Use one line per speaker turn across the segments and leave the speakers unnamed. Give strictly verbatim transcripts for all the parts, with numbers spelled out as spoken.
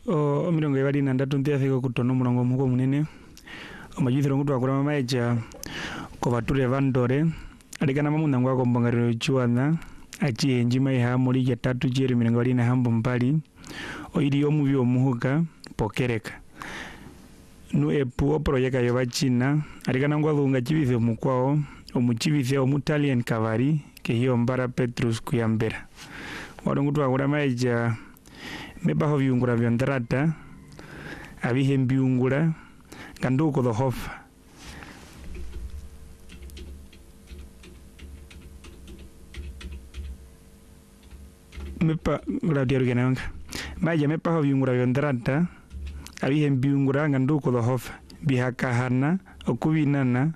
o mirongo ibali na ndatu ntiathika kutono murongo muko munene omajithiro ngutu akura mamaeja ko bature vandore alikana mamunda ngwa kombongariro chuana achi enjima iha muri ya tatu jeri mirongo ibali na hambo mbali oiri omubi omuhuka pokereka nu epu projeka yo bachina alikana ngwa dhunga chibithe mukwao omuchibithe omutalian kavari ke hiyo mbara Petrus kuyambera wadongutu akura maeja mebaho viungura vyondrata abihe mbiungura kanduko dhohofa mepa Claudia Rugenanga maja mepaho viungura vyondrata abihe mbiungura kanduko dhohofa bihakahana okubinana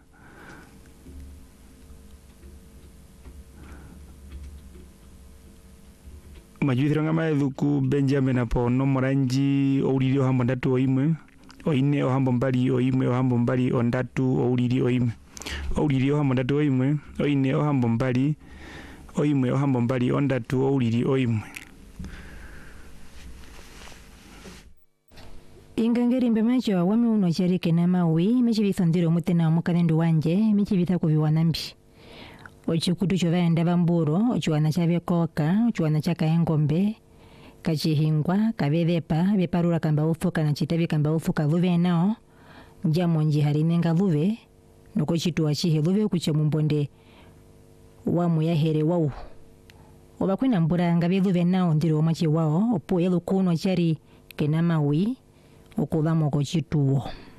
majuithiro nga maethuku Benjamin apo no moranji ouriri ohambo ndatu oimwe oine ohambo mbali oimwe ohambo mbali ondatu ouriri oimwe ouriri ohambo ndatu oimwe oine ohambo mbali oimwe ohambo mbali ondatu ouriri oimwe
ingangerimbe macho wami uno charike na mawi mechibithondiro mutena omukalendu wanje mechibitha kubiwanambi ochikutu chovaenda vamburo ochiwana chavekoka ochiwana chakaengombe kachihingwa kavevepa veparura kamba ufuka na chitavi kamba ufuka luve nao njamonji harinenga luve nokochituwa chihe luve kuche mumbonde wamu yahere wau obakwina mbura nga veluve nao ndiro omachi wao opo yelukuno chari kena mawi okuvamo kochituwo.